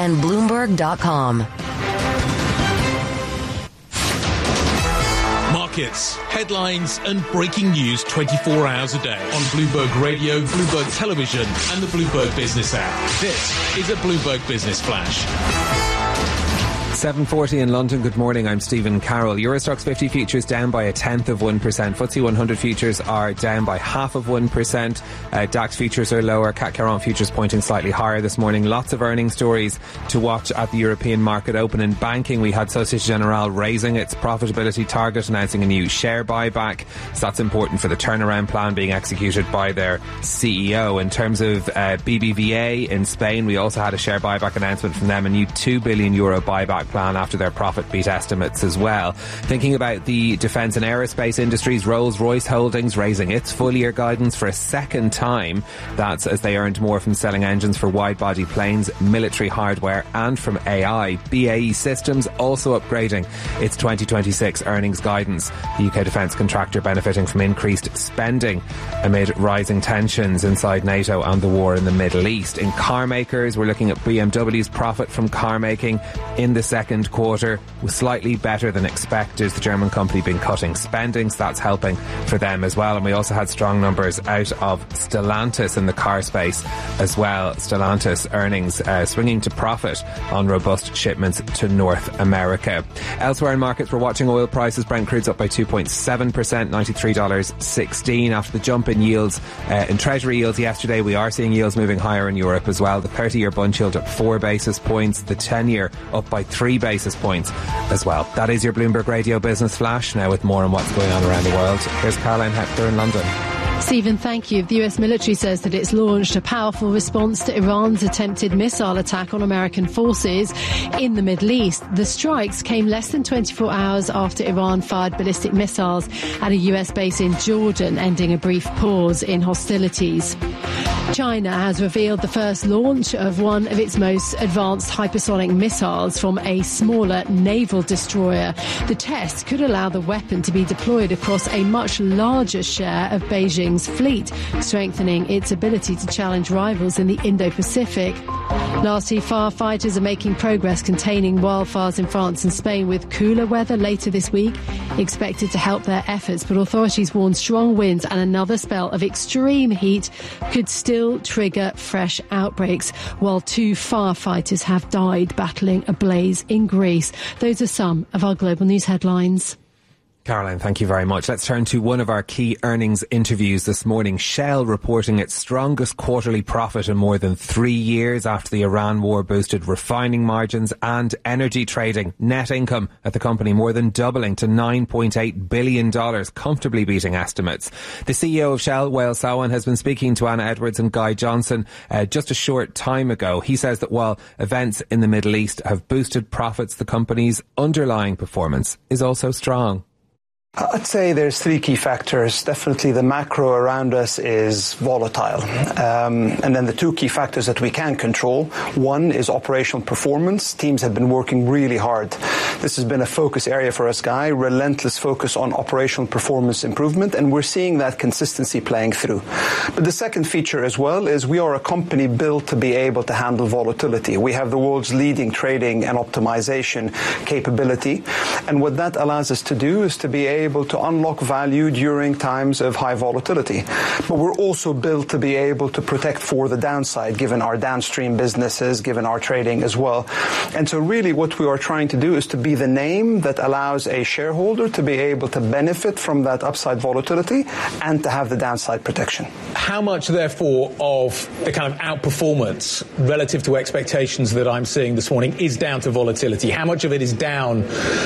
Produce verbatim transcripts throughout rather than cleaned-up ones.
and Bloomberg dot com. Markets, headlines and breaking news twenty-four hours a day on Bloomberg Radio, Bloomberg Television and the Bloomberg Business app. This is a Bloomberg Business Flash. seven forty in London. Good morning. I'm Stephen Carroll. Eurostoxx fifty futures down by a tenth of one percent. F T S E one hundred futures are down by half of one percent. Uh, DAX futures are lower. C A C Quarante futures pointing slightly higher this morning. Lots of earnings stories to watch at the European market open. In banking, we had Societe Generale raising its profitability target, announcing a new share buyback. So that's important for the turnaround plan being executed by their C E O. In terms of uh, B B V A in Spain, we also had a share buyback announcement from them, a new two billion euro buyback plan after their profit beat estimates as well. Thinking about the defence and aerospace industries, Rolls-Royce Holdings raising its full-year guidance for a second time. That's as they earned more from selling engines for wide-body planes, military hardware and from A I. B A E Systems also upgrading its twenty twenty-six earnings guidance. The U K defence contractor benefiting from increased spending amid rising tensions inside NATO and the war in the Middle East. In car makers, we're looking at B M W's profit from car making in the second quarter was slightly better than expected. The German company been cutting spending, so that's helping for them as well. And we also had strong numbers out of Stellantis in the car space as well. Stellantis earnings uh, swinging to profit on robust shipments to North America. Elsewhere in markets, we're watching oil prices. Brent crude's up by two point seven percent, ninety-three dollars sixteen. After the jump in yields, uh, in treasury yields yesterday, we are seeing yields moving higher in Europe as well. The thirty-year bund yield up four basis points, the ten-year up by three basis points as well. That is your Bloomberg Radio Business Flash. Now with more on what's going on around the world, here's Caroline Hector in London. Stephen, thank you. The U S military says that it's launched a powerful response to Iran's attempted missile attack on American forces in the Middle East. The strikes came less than twenty-four hours after Iran fired ballistic missiles at a U S base in Jordan, ending a brief pause in hostilities. China has revealed the first launch of one of its most advanced hypersonic missiles from a smaller naval destroyer. The test could allow the weapon to be deployed across a much larger share of Beijing's fleet, strengthening its ability to challenge rivals in the Indo-Pacific. Lastly, firefighters are making progress containing wildfires in France and Spain, with cooler weather later this week expected to help their efforts. But authorities warn strong winds and another spell of extreme heat could still trigger fresh outbreaks, while two firefighters have died battling a blaze in Greece. Those are some of our global news headlines. Caroline, thank you very much. Let's turn to one of our key earnings interviews this morning. Shell reporting its strongest quarterly profit in more than three years after the Iran war boosted refining margins and energy trading. Net income at the company more than doubling to nine point eight billion dollars, comfortably beating estimates. The C E O of Shell, Wael Sawan, has been speaking to Anna Edwards and Guy Johnson uh, just a short time ago. He says that while events in the Middle East have boosted profits, the company's underlying performance is also strong. I'd say there's three key factors. Definitely the macro around us is volatile. Um, and then the two key factors that we can control. One is operational performance. Teams have been working really hard. This has been a focus area for us, Guy, relentless focus on operational performance improvement, and we're seeing that consistency playing through. But the second feature as well is we are a company built to be able to handle volatility. We have the world's leading trading and optimization capability, and what that allows us to do is to be able able to unlock value during times of high volatility. But we're also built to be able to protect for the downside, given our downstream businesses, given our trading as well. And so really what we are trying to do is to be the name that allows a shareholder to be able to benefit from that upside volatility and to have the downside protection. How much, therefore, of the kind of outperformance relative to expectations that I'm seeing this morning is down to volatility? How much of it is down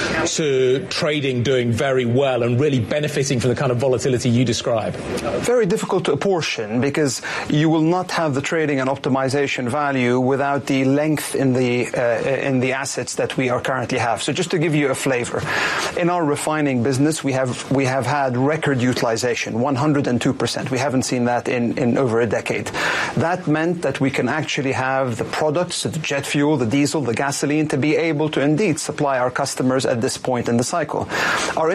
to trading doing very well and really benefiting from the kind of volatility you describe? Very difficult to apportion, because you will not have the trading and optimization value without the length in the uh, in the assets that we are currently have. So just to give you a flavor, in our refining business, we have we have had record utilization, one hundred two percent. We haven't seen that in, in over a decade. That meant that we can actually have the products, the jet fuel, the diesel, the gasoline, to be able to indeed supply our customers at this point in the cycle. Our integrated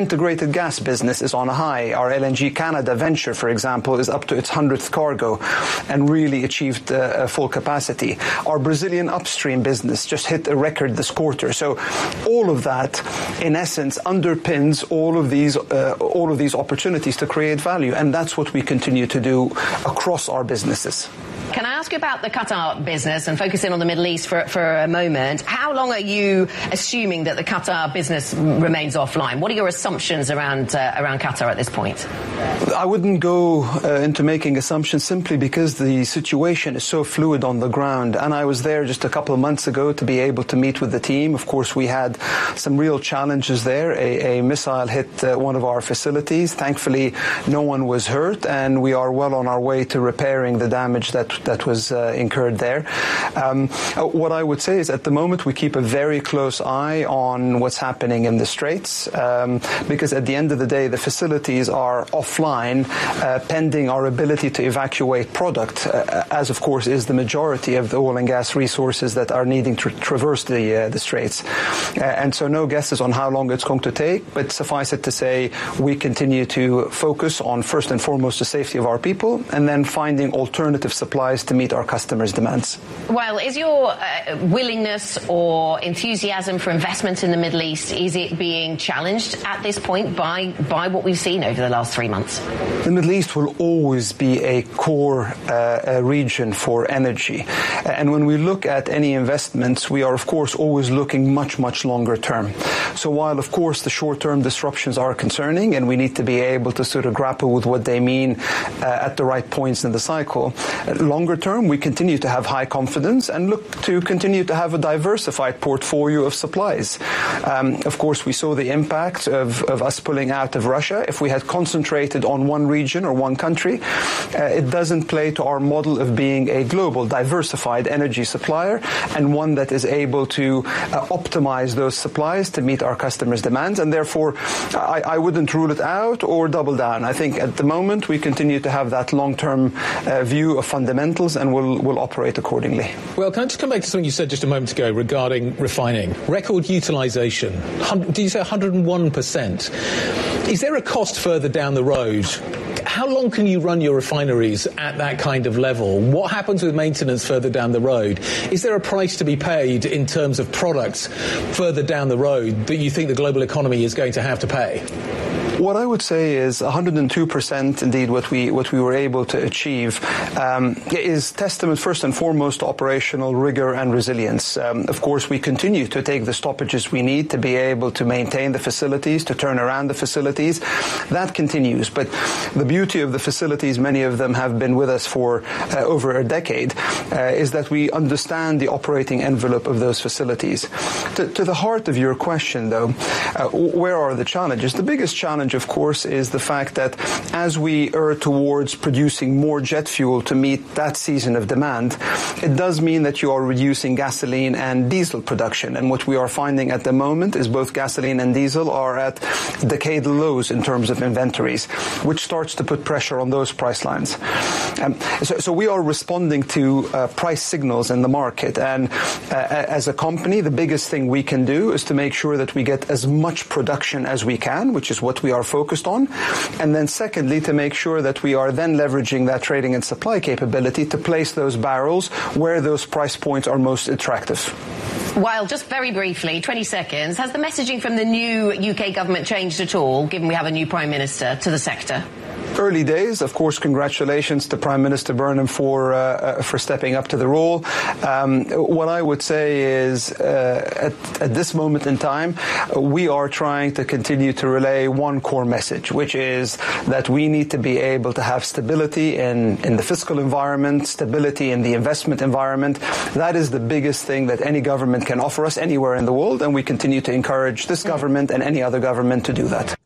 integrated gas business is on a high. Our L N G Canada venture, for example, is up to its hundredth cargo and really achieved uh, full capacity. Our Brazilian upstream business just hit a record this quarter. So all of that, in essence, underpins all of these uh, all of these opportunities to create value, and that's what we continue to do across our businesses. Can I ask you about the Qatar business and focus in on the Middle East for, for a moment? How long are you assuming that the Qatar business remains offline? What are your assumptions around uh, around Qatar at this point? I wouldn't go uh, into making assumptions simply because the situation is so fluid on the ground. And I was there just a couple of months ago to be able to meet with the team. Of course, we had some real challenges there. A, a missile hit uh, one of our facilities. Thankfully, no one was hurt, and we are well on our way to repairing the damage that that was uh, incurred there. Um, what I would say is at the moment we keep a very close eye on what's happening in the Straits um, because at the end of the day the facilities are offline uh, pending our ability to evacuate product uh, as of course is the majority of the oil and gas resources that are needing to traverse the, uh, the Straits. Uh, and so no guesses on how long it's going to take, but suffice it to say we continue to focus on first and foremost the safety of our people and then finding alternative supplies to meet our customers' demands. Well, is your uh, willingness or enthusiasm for investment in the Middle East, is it being challenged at this point by, by what we've seen over the last three months? The Middle East will always be a core uh, region for energy. And when we look at any investments, we are, of course, always looking much, much longer term. So while, of course, the short-term disruptions are concerning and we need to be able to sort of grapple with what they mean uh, at the right points in the cycle, longer term, we continue to have high confidence and look to continue to have a diversified portfolio of supplies. Um, of course, we saw the impact of, of us pulling out of Russia. If we had concentrated on one region or one country, uh, it doesn't play to our model of being a global, diversified energy supplier and one that is able to uh, optimize those supplies to meet our customers' demands. And therefore, I, I wouldn't rule it out or double down. I think at the moment we continue to have that long-term uh, view of fundamentals and will will operate accordingly. Well, can I just come back to something you said just a moment ago regarding refining? Record utilisation. Did you say one hundred and one percent? Is there a cost further down the road? How long can you run your refineries at that kind of level? What happens with maintenance further down the road? Is there a price to be paid in terms of products further down the road that you think the global economy is going to have to pay? What I would say is one hundred two percent indeed what we what we were able to achieve um, is testament first and foremost to operational rigor and resilience. Um, of course, we continue to take the stoppages we need to be able to maintain the facilities, to turn around the facilities. That continues. But the beauty of the facilities, many of them have been with us for uh, over a decade, uh, is that we understand the operating envelope of those facilities. To, to the heart of your question, though, uh, where are the challenges? The biggest challenge, of course, is the fact that as we err towards producing more jet fuel to meet that season of demand, it does mean that you are reducing gasoline and diesel production. And what we are finding at the moment is both gasoline and diesel are at decadal lows in terms of inventories, which starts to put pressure on those price lines. Um, so, so we are responding to uh, price signals in the market. And uh, as a company, the biggest thing we can do is to make sure that we get as much production as we can, which is what we are focused on. And then secondly, to make sure that we are then leveraging that trading and supply capability to place those barrels where those price points are most attractive. Well, just very briefly, twenty seconds, has the messaging from the new U K government changed at all, given we have a new Prime Minister, to the sector? Early days, of course, congratulations to Prime Minister Burnham for uh, for stepping up to the role. Um, what I would say is, uh, at, at this moment in time, uh, we are trying to continue to relay one core message, which is that we need to be able to have stability in, in the fiscal environment, stability in the investment environment. That is the biggest thing that any government can offer us anywhere in the world, and we continue to encourage this government and any other government to do that.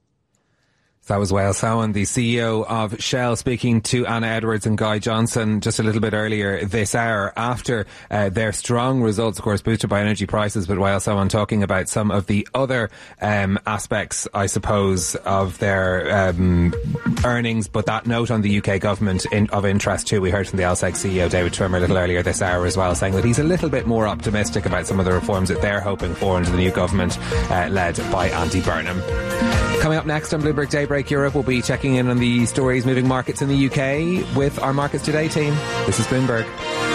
That was Wael Sawan, the C E O of Shell, speaking to Anna Edwards and Guy Johnson just a little bit earlier this hour after uh, their strong results, of course, boosted by energy prices. But Wael Sawan talking about some of the other um, aspects, I suppose, of their um, earnings. But that note on the U K government in, of interest too. We heard from the L S E C C E O David Trimmer a little earlier this hour as well, saying that he's a little bit more optimistic about some of the reforms that they're hoping for under the new government uh, led by Andy Burnham. Coming up next on Bloomberg Daybreak Europe, we'll be checking in on the stories moving markets in the U K with our Markets Today team. This is Bloomberg.